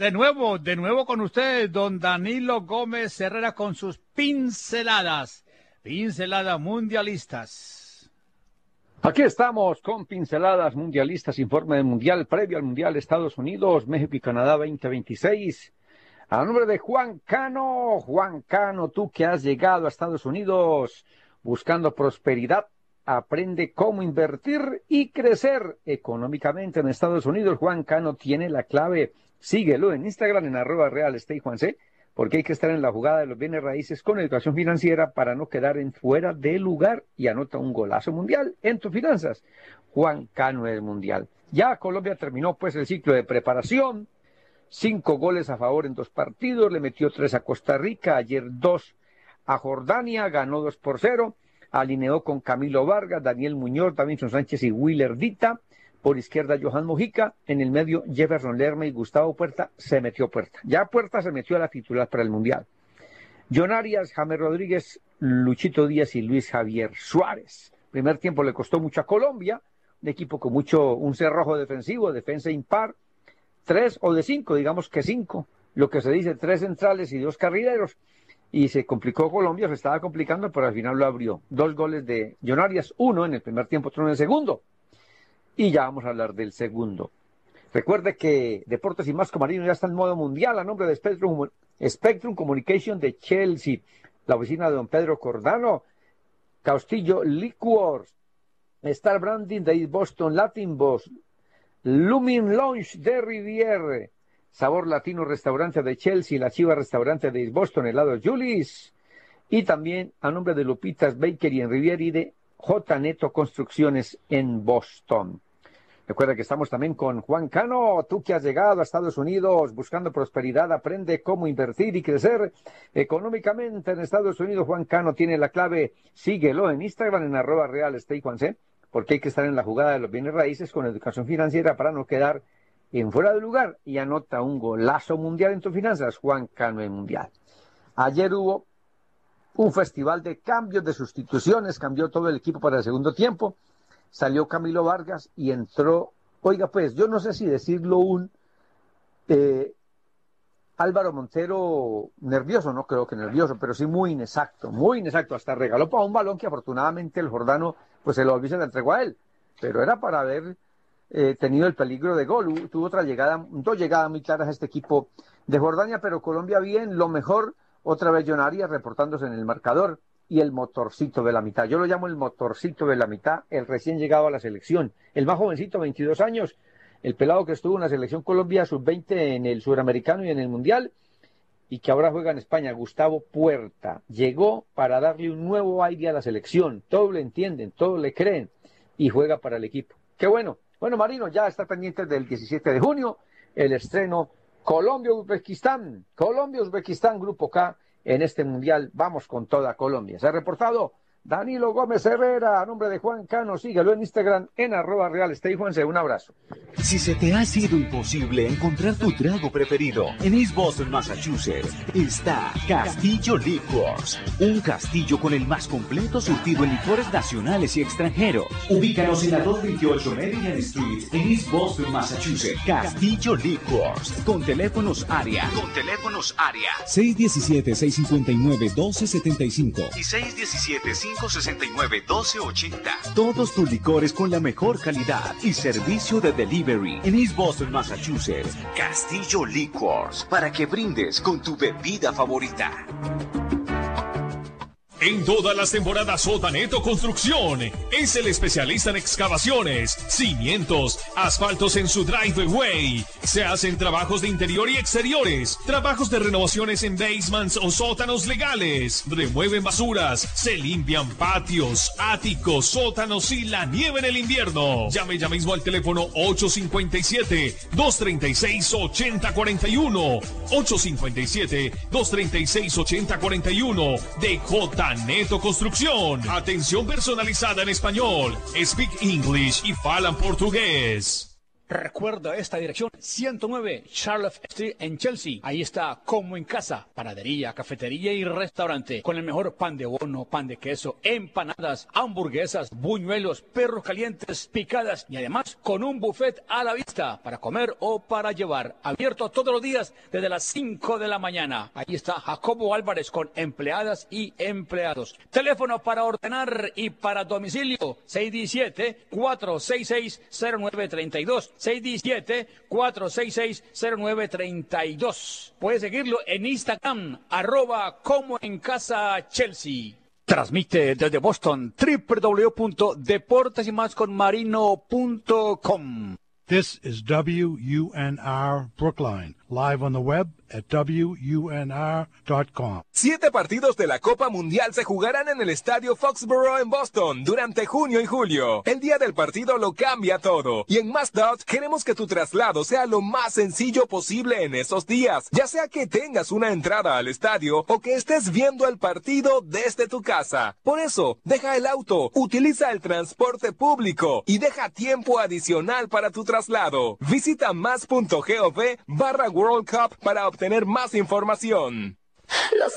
De nuevo con ustedes, don Danilo Gómez Herrera con sus pinceladas mundialistas. Aquí estamos con pinceladas mundialistas, informe del Mundial, previo al Mundial Estados Unidos, México y Canadá 2026. A nombre de Juan Cano, tú que has llegado a Estados Unidos buscando prosperidad, aprende cómo invertir y crecer económicamente en Estados Unidos. Juan Cano tiene la clave. Síguelo en Instagram en @realestatejuanc, porque hay que estar en la jugada de los bienes raíces con educación financiera para no quedar en fuera de lugar, y anota un golazo mundial en tus finanzas. Juan Cano es mundial. Ya Colombia terminó pues el ciclo de preparación, 5 goles a favor en 2 partidos, le metió 3 a Costa Rica, ayer 2 a Jordania, ganó 2-0, alineó con Camilo Vargas, Daniel Muñoz, Davinson Sánchez y Willer Dita. Por izquierda, Johan Mojica. En el medio, Jefferson Lerma y Gustavo Puerta. Se metió Puerta. Ya Puerta se metió a la titular para el Mundial. John Arias, James Rodríguez, Luchito Díaz y Luis Javier Suárez. Primer tiempo le costó mucho a Colombia. Un equipo con un cerrojo defensivo, defensa impar. 3 o de 5, digamos que 5. Lo que se dice, 3 centrales y 2 carrileros. Y se complicó Colombia, se estaba complicando, pero al final lo abrió. 2 goles de John Arias, 1 en el primer tiempo, otro en el segundo. Y ya vamos a hablar del segundo. Recuerde que Deportes y Más Marino ya está en modo mundial a nombre de Spectrum Communication de Chelsea, la oficina de don Pedro Cordano, Castillo Liquors, Star Branding de East Boston, Latin Boss, Lumin Lounge de Riviere, Sabor Latino Restaurante de Chelsea, La Chiva Restaurante de East Boston, helado Julis, y también a nombre de Lupitas Bakery en Riviere y de J. Neto Construcciones en Boston. Recuerda que estamos también con Juan Cano. Tú que has llegado a Estados Unidos buscando prosperidad, aprende cómo invertir y crecer económicamente en Estados Unidos. Juan Cano tiene la clave. Síguelo en Instagram en @realestatejuanc, porque hay que estar en la jugada de los bienes raíces con educación financiera para no quedar en fuera de lugar. Y anota un golazo mundial en tus finanzas. Juan Cano en mundial. Ayer hubo un festival de cambios, de sustituciones, cambió todo el equipo para el segundo tiempo. Salió Camilo Vargas y entró, oiga pues, yo no sé si decirlo Álvaro Montero nervioso, no creo que nervioso, pero sí muy inexacto, hasta regaló para un balón que afortunadamente el jordano, pues el Olvis se le entregó a él, pero era para haber tenido el peligro de gol. Tuvo dos llegadas muy claras a este equipo de Jordania, pero Colombia bien, lo mejor, otra vez John Arias reportándose en el marcador, y el motorcito de la mitad. Yo lo llamo el motorcito de la mitad, el recién llegado a la selección, el más jovencito, 22 años, el pelado que estuvo en la selección Colombia sub-20 en el Suramericano y en el Mundial, y que ahora juega en España, Gustavo Puerta. Llegó para darle un nuevo aire a la selección, todos le entienden, todos le creen, y juega para el equipo. ¡Qué bueno! Bueno, Marino, ya está pendiente del 17 de junio, el estreno Colombia-Uzbekistán, Grupo K, en este Mundial. Vamos con toda Colombia. Se ha reportado Danilo Gómez Herrera, a nombre de Juan Cano. Síguelo en Instagram en @realestatejuanc. Un abrazo. Si se te ha sido imposible encontrar tu trago preferido, en East Boston, Massachusetts, está Castillo Liquors. Un castillo con el más completo surtido en licores nacionales y extranjeros. Ubícanos en la 228 Maryland Street, en East Boston, Massachusetts. Castillo Liquors. Con teléfonos área. 617-659-1275 y 617-569-1280. Todos tus licores con la mejor calidad y servicio de delivery en East Boston, Massachusetts. Castillo Liquors, para que brindes con tu bebida favorita. En todas las temporadas, J. Neto Construcción es el especialista en excavaciones, cimientos, asfaltos en su driveway. Se hacen trabajos de interior y exteriores, trabajos de renovaciones en basements o sótanos legales. Remueven basuras, se limpian patios, áticos, sótanos y la nieve en el invierno. Llame ya mismo al teléfono 857-236-8041. 857-236-8041 de J. Neto Construcción. Atención personalizada en español, speak English y falan portugués. Recuerda esta dirección, 109 Charlotte Street en Chelsea. Ahí está Como en Casa, panadería, cafetería y restaurante, con el mejor pan de bono, pan de queso, empanadas, hamburguesas, buñuelos, perros calientes, picadas y además con un buffet a la vista para comer o para llevar. Abierto todos los días desde las 5 de la mañana. Ahí está Jacobo Álvarez con empleadas y empleados. Teléfono para ordenar y para domicilio, 617-466-0932. 617-466-0932. Puedes seguirlo en Instagram, @Como en Casa Chelsea. Transmite desde Boston, www.deportesymasconmarino.com. This is WUNR Brookline, live on the web at WUNR.com. 7 partidos de la Copa Mundial se jugarán en el Estadio Foxborough en Boston durante junio y julio. El día del partido lo cambia todo. Y en MassDOT queremos que tu traslado sea lo más sencillo posible en esos días. Ya sea que tengas una entrada al estadio o que estés viendo el partido desde tu casa. Por eso, deja el auto, utiliza el transporte público y deja tiempo adicional para tu traslado. Visita mas.gov/World Cup para obtener más información.